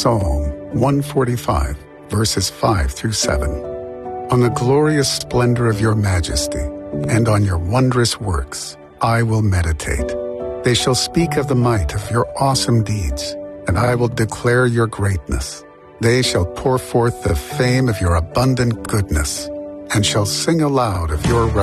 Psalm 145, verses 5 through 7. On the glorious splendor of your majesty, and on your wondrous works, I will meditate. They shall speak of the might of your awesome deeds, and I will declare your greatness. They shall pour forth the fame of your abundant goodness, and shall sing aloud of your